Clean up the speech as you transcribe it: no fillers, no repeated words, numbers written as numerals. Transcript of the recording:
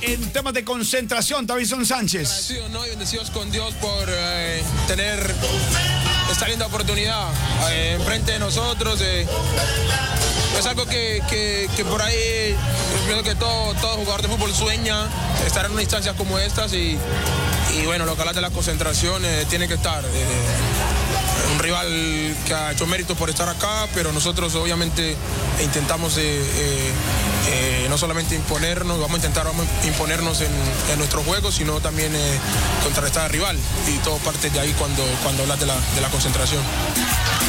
en temas de concentración, Davinson Sánchez. Agradecidos, ¿no? Y bendecidos con Dios por tener esta linda oportunidad enfrente de nosotros. Es algo que por ahí creo que todo jugador de fútbol sueña estar en una instancia como estas y bueno, lo que habla de la concentración tiene que estar. Un rival que ha hecho méritos por estar acá, pero nosotros obviamente intentamos no solamente vamos a imponernos en nuestro juego, sino también contrarrestar al rival, y todo parte de ahí cuando hablas de la concentración.